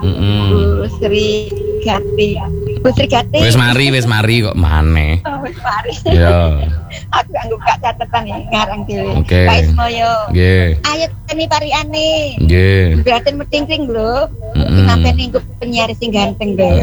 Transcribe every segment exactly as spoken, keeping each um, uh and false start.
Bu Sri Gati. Bu Sri Gati. Wis mari, wis mari kok maneh. Oh, wis mari. Ya. Aku anggo gak catetan iki ngarang dhewe. Oke. Pak Ismoyo. Nggih. Ayo teni pariane. Nggih. Berarti meting-ting lho. Heeh. Sampai ninggup penyiar sing ganteng lho.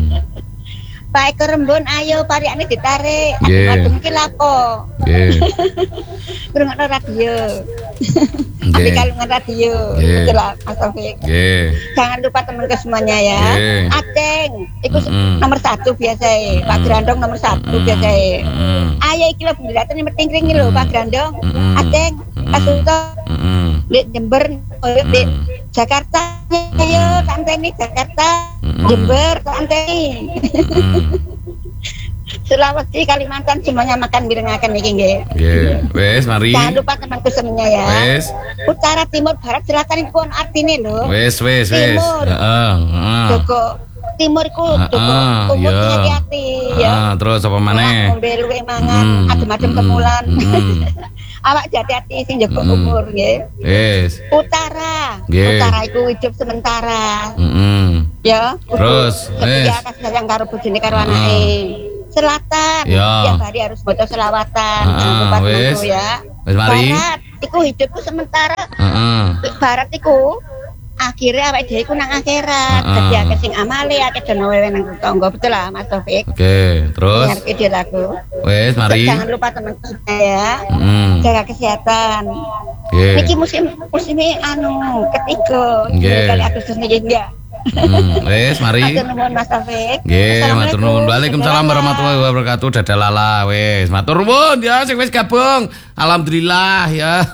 Pak Eko Rembun, ayo pariane ditarik. Nggih. Aku mungkin lapo. Nggih. Ngrungokno radio. Nggih. Tapi kalungan radio. Nggih. Itulah Mas Taufik. Nggih. Jangan lupa teman ke semuanya ya. Nggih. Aceng, itu Mm-mm. nomor satu biasa ya. Pak Grandong nomor satu Mm-mm. biasa ya. Mm-mm. Ayo iki lho bendera ini meting-ting lho Pak Grandong. Mm-mm. Aceng, Mm-mm. Pak Suto, Heeh. di Jember, oh, di Mm. Jakarta. Ayo santai nih Jakarta, Mm-mm. Jember santai. Mm. Sulawesi, Kalimantan semuanya makan mirengaken iki nggih. Nggih. Wis mari. Jangan lupa temanku semuanya ya. Wis. Utara, timur, barat, selatan itu artine lho. Wis wis wis. Timur. Heeh, heeh. Joko timur iku Joko Heeh, umur iya. hati-hati ya. Ah, terus apa maneh? Ngombe luwe mangan, Mm, adem-adem mm, temulan. mm. Awak hati-hati sing Joko Mm. umur nggih. Wis. Utara. Nggih. Utara iku hidup sementara. Heeh. Ya. Terus, wis. Setia kasih sayang karo bojone karo Mm. anake. Selatan, Ya. tiap hari harus baca selawatan. Ah, Jangan lupa wis. temanku ya. Wis mari. Barat, iku hidupku sementara. Heeh. Barat iku akhirnya awake dhewe iku nang akhirat. Heeh. Dadi akeh sing amale, akeh dono wewe nang tetangga. Betul lah Mas Taufik. Oke, terus Ngerti dia lagu. wis mari. Jangan lupa teman saya Heeh. jaga kesehatan. Nggih. Niki musim musim ini anu ketiga. Nggih. Kali Agustus niki enggak. Hmm, wis mari. Matur nuwun Mas Taufik. Nggih, matur Assalamualaikum. nuwun. Waalaikumsalam warahmatullahi wabarakatuh. Dadalala wis. Matur nuwun ya sing wis gabung. Alhamdulillah ya.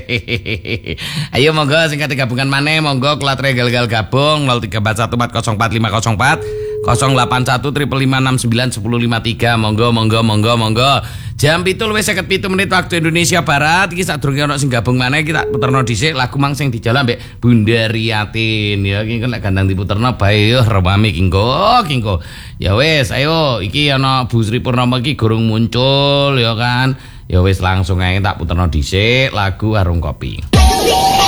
Ayo monggo sing kate gabungan maneh monggo klatre gal-gal gabung nol tiga empat satu empat nol empat lima nol empat nol delapan satu lima lima enam sembilan satu nol lima tiga. Monggo monggo monggo monggo. Jam pitu wis seket pitu menit waktu Indonesia Barat. Iki sadurunge ono sing gabung maneh kita puterno dhisik lagu mang sing dijalan mbek Bunda Riatin ya. Iki nek gandang diputerno bae yo rewame kingko kingko. Ya wis ayo iki ana Bu Sri Purnomo iki gorong muncul ya kan. Ya wis langsung ae tak puterno dhisik lagu Warung Kopi.